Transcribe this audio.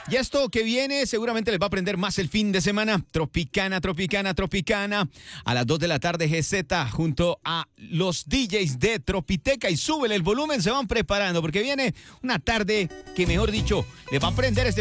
Y esto que viene seguramente les va a aprender más el fin de semana. Tropicana, Tropicana, Tropicana. A las 2 de la tarde GZ junto a los DJs de Tropiteca. Y súbele el volumen, se van preparando porque viene una tarde que, mejor dicho, les va a aprender este